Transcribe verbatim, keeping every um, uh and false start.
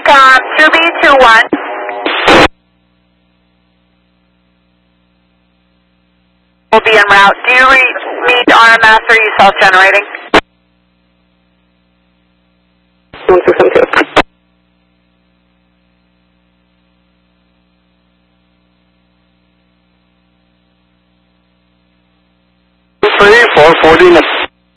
Recon two B two one. Will be en route. Do you re need R M S or are you self-generating? one six seven two. three four forty.